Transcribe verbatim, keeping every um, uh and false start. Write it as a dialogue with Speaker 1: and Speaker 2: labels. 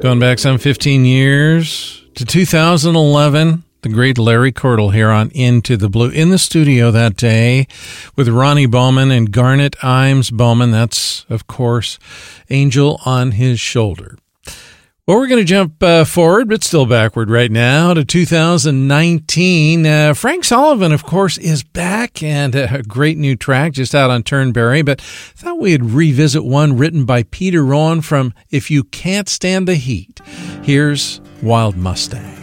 Speaker 1: Going back some fifteen years to two thousand eleven, the great Larry Cordell here on Into the Blue. In the studio that day with Ronnie Bowman and Garnet Imes Bowman. That's, of course, Angel on His Shoulder. Well, we're going to jump uh, forward, but still backward right now to two thousand nineteen. Uh, Frank Sullivan, of course, is back, and a great new track just out on Turnberry, but thought we'd revisit one written by Peter Rowan from If You Can't Stand the Heat. Here's Wild Mustang.